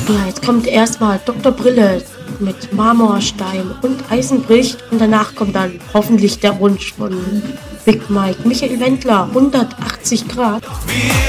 Ja, jetzt kommt erstmal Dr. Brille mit Marmorstein und Eisenbricht und danach kommt dann hoffentlich der Wunsch von Big Mike. Michael Wendler, 180 Grad.